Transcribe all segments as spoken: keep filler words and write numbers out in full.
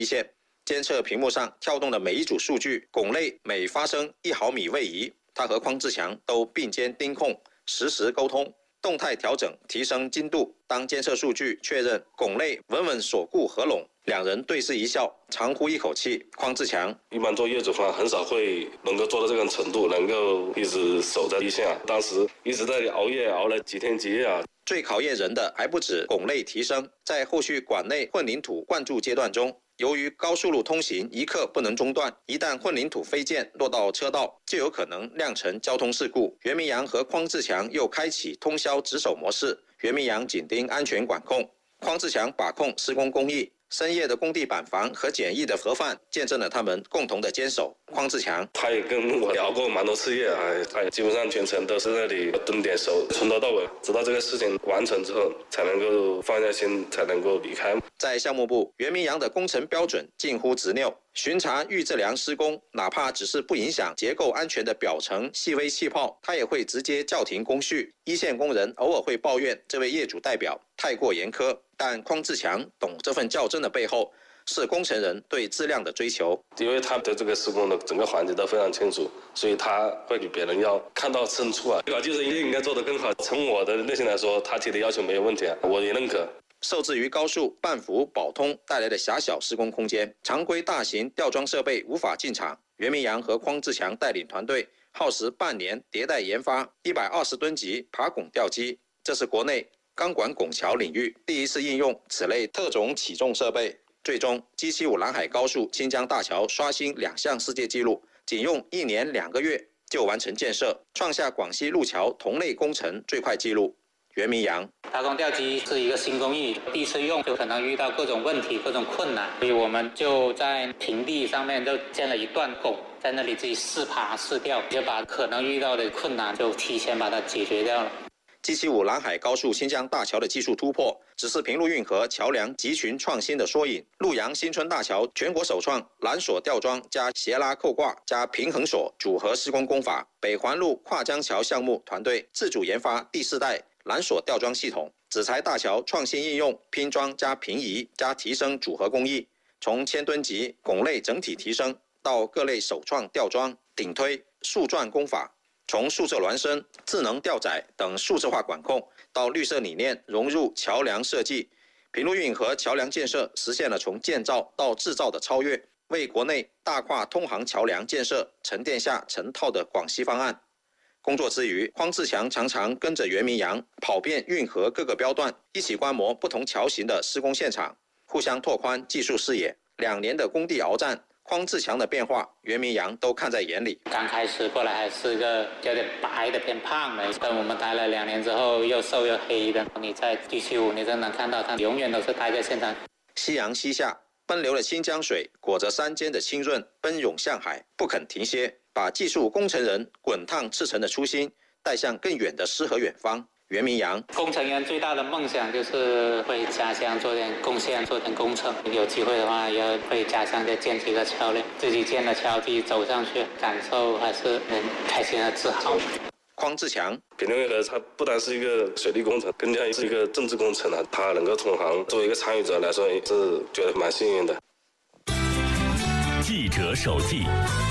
一线。监测屏幕上跳动的每一组数据，汞类每发生一毫米位移，它和匡志强都并肩盯控，实时沟通，动态调整，提升精度。当监测数据确认汞类稳稳锁固合拢，两人对视一笑，长呼一口气。匡志强一般做业主方很少会能够做到这个程度，能够一直守在一线。当时一直在熬夜，熬了几天几夜啊。 最考验人的还不止汞类提升，在后续管内混凝土灌注阶段中，由于高速路通行一刻不能中断，一旦混凝土飞溅落到车道，就有可能酿成交通事故。袁明阳和匡志强又开启通宵值守模式，袁明阳紧盯安全管控，匡志强把控施工工艺。深夜的工地板房和简易的盒饭，见证了他们共同的坚守。匡志强， 他也跟我聊过蛮多次夜，哎，他基本上全程都是那里蹲点守，从头到尾，直到这个事情完成之后，才能够放下心，才能够离开。 在项目部，袁明阳的工程标准近乎执拗，巡查预制梁施工，哪怕只是不影响结构安全的表层细微气泡，他也会直接叫停工序。一线工人偶尔会抱怨这位业主代表太过严苛，但匡志强懂这份较真的背后是工程人对质量的追求。 因为他的这个施工的整个环节都非常清楚，所以他会比别人要看到深处啊，对吧？就是应该做得更好。从我的内心来说，他提的要求没有问题啊，我也认可。 受制于高速、半幅、保通带来的狭小施工空间，常规大型吊装设备无法进场。袁明阳和匡志强带领团队耗时半年迭代研发一百二十吨级爬拱吊机，这是国内钢管拱桥领域第一次应用此类特种起重设备。最终 G 七十五 蓝海高速清江大桥刷新两项世界纪录，仅用一年两个月就完成建设，创下广西路桥同类工程最快纪录。袁明阳， 爬拱吊机是一个新工艺，第一次用就可能遇到各种问题、各种困难，所以我们就在平地上面就建了一段拱，在那里自己试爬试吊，就把可能遇到的困难就提前把它解决掉了。 G 七十五 蓝海高速新疆大桥的技术突破，只是平陆运河桥梁集群创新的缩影。陆阳新村大桥全国首创缆索吊装加斜拉扣挂加平衡锁组合施工工法。北环路跨江桥项目团队自主研发第四代缆索吊装系统，纸材大桥创新应用拼装加平移加提升组合工艺，从千吨级拱类整体提升到各类首创吊装、顶推、竖钻工法。从数字孪生、智能吊载等数字化管控，到绿色理念融入桥梁设计，平陆运河桥梁建设实现了从建造到制造的超越，为国内大跨通航桥梁建设沉淀下成套的广西方案。工作之余，匡志强常常跟着袁明阳跑遍运河各个标段，一起观摩不同桥型的施工现场，互相拓宽技术视野。两年的工地鏖战，匡志强的变化，袁明阳都看在眼里。 刚开始过来还是个有点白的偏胖的，等我们待了两年之后，又瘦又黑的。你在 G 七十五，你真能看到他永远都是待在现场。 夕阳西下，奔流的清江水裹着山间的清润，奔涌向海，不肯停歇，把技术工程人滚烫赤诚的初心带向更远的诗和远方。袁明阳， 工程员最大的梦想就是为家乡做点贡献，做点工程。有机会的话，也为家乡再建几个桥梁，自己建的桥，自己走上去，感受还是很开心和自豪。 匡志强， 平陆运河它不单是一个水利工程，更加是一个政治工程啊。它能够同行，作为一个参与者来说，是觉得蛮幸运的。 记者手记。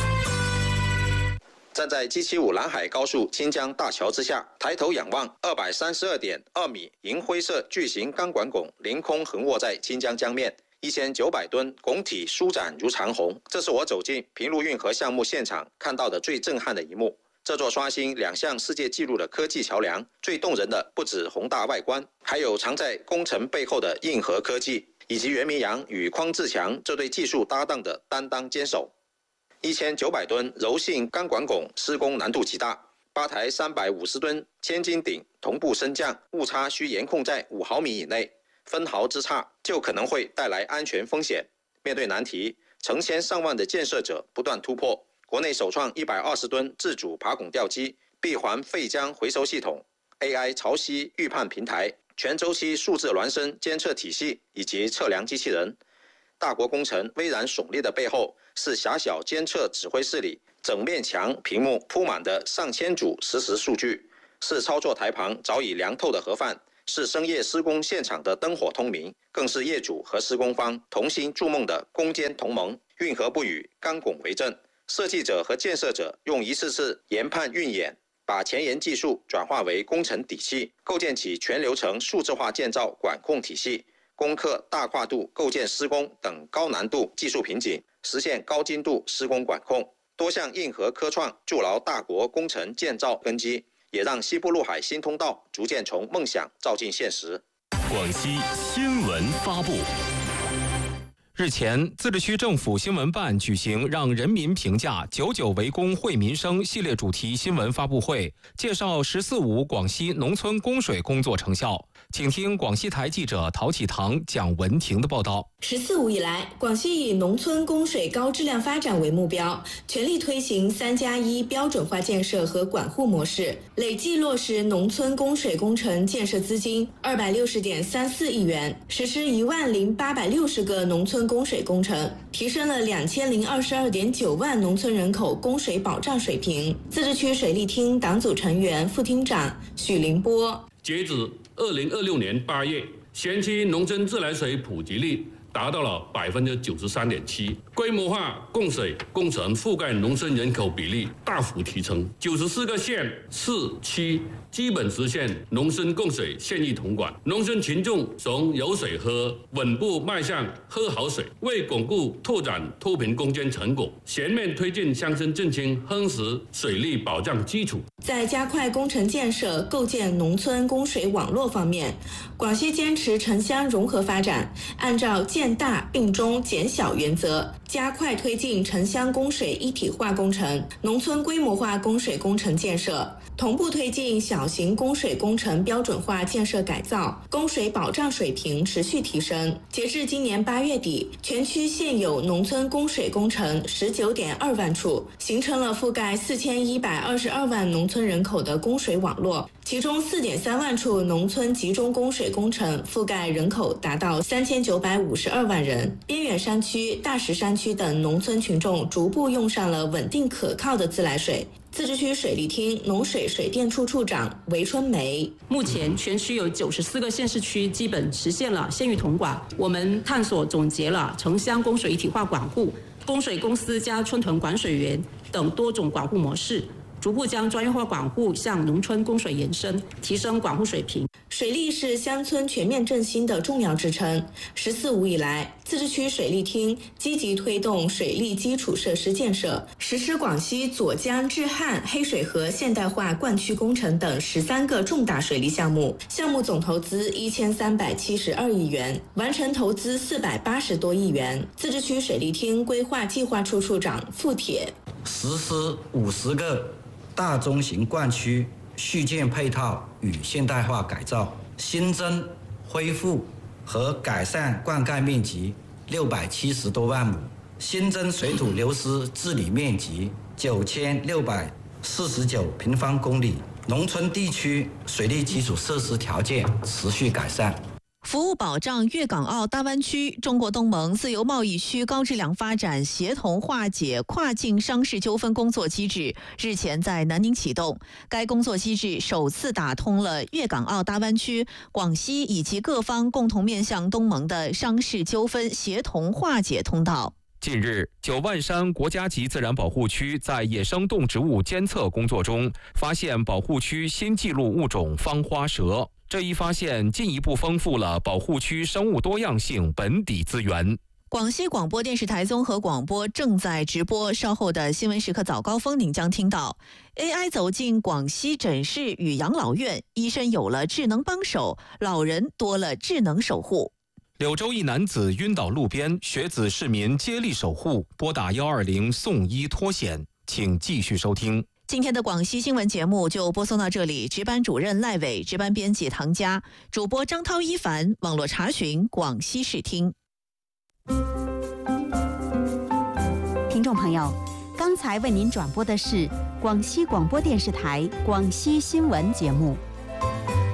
站在 G 七十五 蓝海高速清江大桥之下，抬头仰望，二百三十二点二米银灰色巨型钢管拱凌空横卧在清江江面，一千九百吨拱体舒展如长虹。这是我走进平陆运河项目现场看到的最震撼的一幕。这座刷新两项世界纪录的科技桥梁，最动人的不止宏大外观，还有藏在工程背后的硬核科技，以及袁明阳与匡志强这对技术搭档的担当坚守。一千九百吨柔性钢管拱施工难度极大，八台三百五十吨千斤顶同步升降，误差需严控在五毫米以内，分毫之差就可能会带来安全风险。面对难题，成千上万的建设者不断突破。国内首创一百二十吨自主爬拱吊机、闭环废浆回收系统、A I 潮汐预判平台、全周期数字孪生监测体系以及测量机器人。大国工程巍然耸立的背后，是狭小监测指挥室里整面墙屏幕铺满的上千组实时数据，是操作台旁早已凉透的盒饭， 是商业施工现场的灯火通明，更是业主和施工方同心筑梦的攻坚同盟。运河不语，钢拱为证。设计者和建设者用一次次研判运演，把前沿技术转化为工程底气，构建起全流程数字化建造管控体系，攻克大跨度构建施工等高难度技术瓶颈，实现高精度施工管控。多项硬核科创筑牢大国工程建造根基，也让西部陆海新通道逐渐从梦想照进现实。 广西新闻发布。 日前，自治区政府新闻办举行让人民评价九九为公惠民生系列主题新闻发布会，介绍“十四五”广西农村供水工作成效。请听广西台记者陶启堂、蒋文婷的报道。 十四五以来，广西以农村供水高质量发展为目标，全力推行三加一标准化建设和管护模式，累计落实农村供水工程建设资金二百六十点三四亿元，实施一万零八百六十个农村供水工程，提升了两千零二十二点九万农村人口供水保障水平。自治区水利厅党组成员、副厅长许凌波， 截止二零二六年八月，县区农村自来水普及率达到了百分之九十三点七，规模化供水工程覆盖农村人口比例大幅提升，九十四个县市区基本实现农村供水县域统管，农村群众从有水喝稳步迈向喝好水。为巩固拓展脱贫攻坚成果，全面推进乡村振兴夯实水利保障基础。 在加快工程建设、构建农村供水网络方面，广西坚持城乡融合发展，按照建大并中减小原则，加快推进城乡供水一体化工程、农村规模化供水工程建设，同步推进小型供水工程标准化建设改造，供水保障水平持续提升。截至今年八月底，全区现有农村供水工程十九点二万处，形成了覆盖四千一百二十二万农村人口的供水网络。其中四点三万处农村集中供水工程覆盖人口达到三千九百五十二万人，边远山区、大石山区等农村群众逐步用上了稳定可靠的自来水。自治区水利厅农水水电处处长韦春梅， 目前全区有九十四个县市区基本实现了县域统管，我们探索总结了城乡供水一体化管护、供水公司加村屯管水员等多种管护模式，逐步将专业化管护向农村供水延伸，提升管护水平。 水利是乡村全面振兴的重要支撑。十四五以来，自治区水利厅积极推动水利基础设施建设，实施广西左江至汉黑水河现代化灌区工程等十三个重大水利项目，项目总投资一千三百七十二亿元，完成投资四百八十多亿元。自治区水利厅规划计划处处长傅铁， 实施五十个大中型灌区续建配套与现代化改造，新增恢复和改善灌溉面积六百七十多万亩，新增水土流失治理面积九千六百四十九平方公里，农村地区水利基础设施条件持续改善。 服务保障粤港澳大湾区中国东盟自由贸易区高质量发展协同化解跨境商事纠纷工作机制日前在南宁启动。该工作机制首次打通了粤港澳大湾区、广西以及各方共同面向东盟的商事纠纷协同化解通道。 近日，九万山国家级自然保护区在野生动植物监测工作中，发现保护区新纪录物种方花蛇。这一发现进一步丰富了保护区生物多样性本底资源。 广西广播电视台综合广播正在直播，稍后的新闻时刻早高峰您将听到 A I 走进广西诊室与养老院，医生有了智能帮手，老人多了智能守护。 柳州一男子晕倒路边，学子市民接力守护，拨打一二零送医脱险。请继续收听。 今天的广西新闻节目就播送到这里，值班主任赖伟，值班编辑唐佳，主播张涛、一凡，网络查询广西视听。 听众朋友，刚才为您转播的是广西广播电视台广西新闻节目。